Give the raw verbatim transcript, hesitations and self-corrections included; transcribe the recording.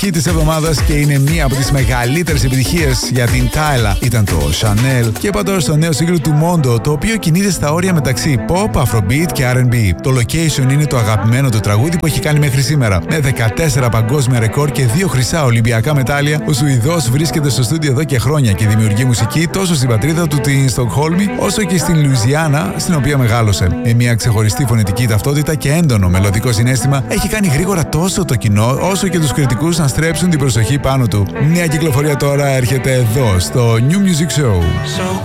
Hit της εβδομάδας και είναι μία από τις μεγαλύτερες επιτυχίες για την Tyla ήταν το Chanel. Και είπα τώρα στο νέο σύγκριτο του Mondo, το οποίο κινείται στα όρια μεταξύ pop, afrobeat και αρ εντ μπι. Το Location είναι το αγαπημένο του τραγούδι που έχει κάνει μέχρι σήμερα. Με δεκατέσσερα παγκόσμια ρεκόρ και δύο χρυσά Ολυμπιακά μετάλλια, ο Σουηδός βρίσκεται στο στούντιο εδώ και χρόνια και δημιουργεί μουσική τόσο στην πατρίδα του την Στοκχόλμη, όσο και στην Λουιζιάννα, στην οποία μεγάλωσε. Με μια ξεχωριστή φωνητική ταυτότητα και έντονο μελωδικό συναίσθημα, έχει κάνει γρήγορα τόσο το κοινό, όσο και τους κριτικούς να στρέψουν την προσοχή πάνω του. Νέα κυκλοφορία τώρα έρχεται εδώ στο New Music Show.